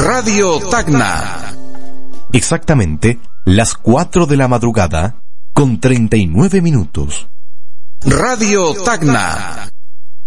Radio Tacna. Exactamente las 4 de la madrugada con 39 minutos. Radio Tacna.